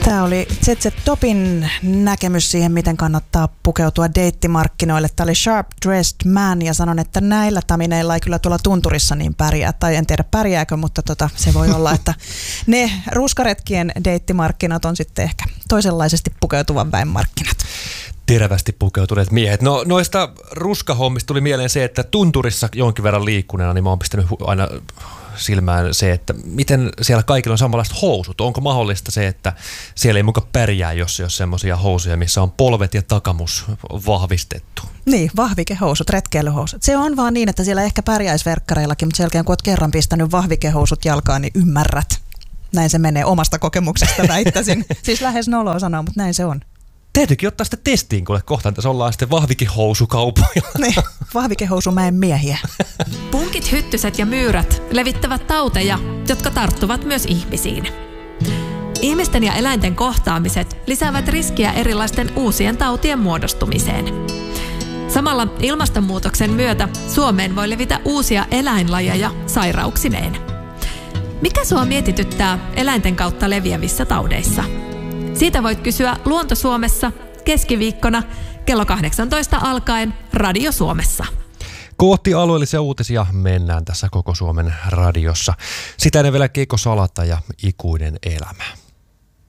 Tämä oli ZZ Topin näkemys siihen, miten kannattaa pukeutua deittimarkkinoille. Tämä oli Sharp Dressed Man ja sanon, että näillä tamineilla ei kyllä tuolla tunturissa niin pärjää. Tai en tiedä pärjääkö, mutta se voi olla, että ne ruskaretkien deittimarkkinat on sitten ehkä toisenlaisesti pukeutuvan väen markkinat. Terävästi pukeutuneet miehet. No noista ruskahommista tuli mieleen se, että tunturissa jonkin verran liikkuneena, niin mä oon pistänyt aina silmään se, että miten siellä kaikilla on samanlaiset housut. Onko mahdollista se, että siellä ei muka pärjää, jos ei ole semmoisia housuja, missä on polvet ja takamus vahvistettu? Niin, vahvikehousut, retkeilyhousut. Se on vaan niin, että siellä ehkä pärjäisi verkkareillakin, mutta sen jälkeen kun olet kerran pistänyt vahvikehousut jalkaan, niin ymmärrät. Näin se menee omasta kokemuksesta väittäisin. Siis lähes noloa sanoa, mutta näin se on. Täytyykin ottaa sitä testiin, kun kohtaan tässä ollaan sitten vahvikehousukaupalla. Niin, vahvikehousumäen miehiä. Punkit, hyttyset ja myyrät levittävät tauteja, jotka tarttuvat myös ihmisiin. Ihmisten ja eläinten kohtaamiset lisäävät riskiä erilaisten uusien tautien muodostumiseen. Samalla ilmastonmuutoksen myötä Suomeen voi levitä uusia eläinlajeja sairauksineen. Mikä sua mietityttää eläinten kautta leviävissä taudeissa? Siitä voit kysyä Luonto Suomessa keskiviikkona kello 18 alkaen Radio Suomessa. Kohti alueellisia uutisia mennään tässä Koko Suomen radiossa. Sitä ennen vielä Keiko Salata ja Ikuinen elämä.